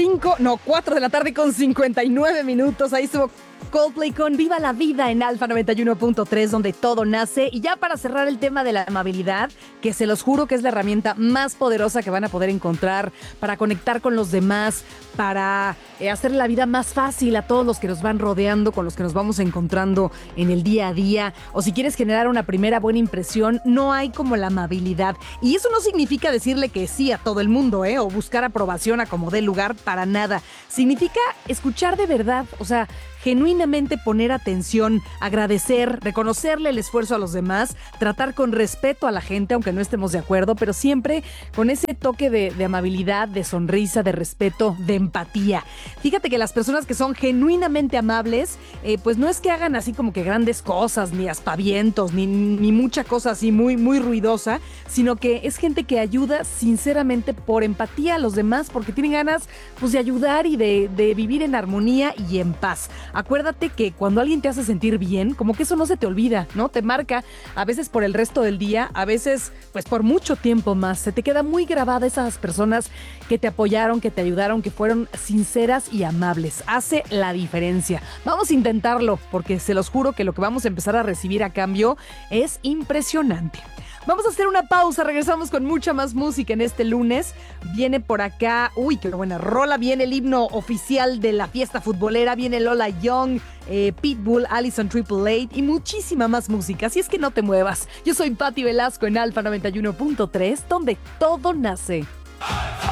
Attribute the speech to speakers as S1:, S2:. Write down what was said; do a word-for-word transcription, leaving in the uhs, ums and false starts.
S1: cinco, no, cuatro de la tarde con cincuenta y nueve minutos. Ahí estuvo Coldplay con Viva la Vida en Alfa noventa y uno punto tres, donde todo nace. Y ya para cerrar el tema de la amabilidad, que se los juro que es la herramienta más poderosa que van a poder encontrar para conectar con los demás, para eh, hacer la vida más fácil a todos los que nos van rodeando, con los que nos vamos encontrando en el día a día. O si quieres generar una primera buena impresión, no hay como la amabilidad. Y eso no significa decirle que sí a todo el mundo, ¿eh? O buscar aprobación a como dé lugar, para nada. Significa escuchar de verdad, o sea, genuinamente poner atención, agradecer, reconocerle el esfuerzo a los demás, tratar con respeto a la gente, aunque no estemos de acuerdo, pero siempre con ese toque de, de amabilidad, de sonrisa, de respeto, de empatía. Fíjate que las personas que son genuinamente amables, eh, pues no es que hagan así como que grandes cosas, ni aspavientos, ni, ni mucha cosa así muy, muy ruidosa, sino que es gente que ayuda sinceramente por empatía a los demás, porque tienen ganas pues de ayudar y de, de vivir en armonía y en paz. Acuérdate que cuando alguien te hace sentir bien, como que eso no se te olvida, ¿no? Te marca a veces por el resto del día, a veces pues por mucho tiempo más. Se te queda muy grabada esas personas que te apoyaron, que te ayudaron, que fueron sinceras y amables. Hace la diferencia. Vamos a intentarlo, porque se los juro que lo que vamos a empezar a recibir a cambio es impresionante. Vamos a hacer una pausa, regresamos con mucha más música en este lunes. Viene por acá, uy, qué buena rola, viene el himno oficial de la fiesta futbolera, viene Lola Young, eh, Pitbull, Allison Triple Eight y muchísima más música, así es que no te muevas. Yo soy Patti Velasco en Alfa noventa y uno punto tres, donde todo nace.